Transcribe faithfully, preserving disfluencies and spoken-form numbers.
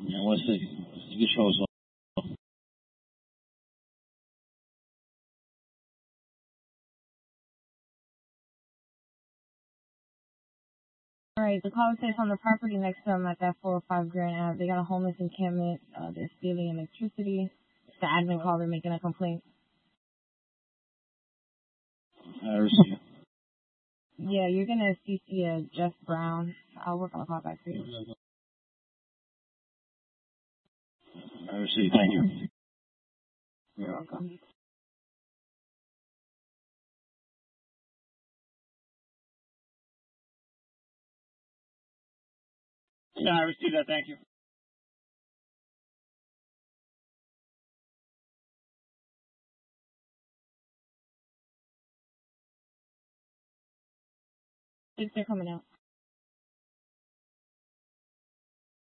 Yeah, what's the, you can show us all. Alright, the call says on the property next to them at that four or five Grand Ave, they got a homeless encampment, uh, they're stealing electricity. It's the admin call, they're making a complaint. I received. Yeah, you're gonna C C uh, Jeff Brown. I'll work on the call back for you. I received, thank you. You're welcome. Yeah, I received that, thank you. Thanks for coming out.